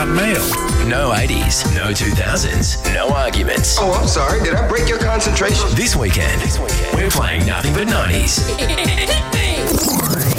about mail. No 80s, no 2000s, no arguments. Oh, I'm sorry. Did I break your concentration? This weekend, we're playing nothing but 90s.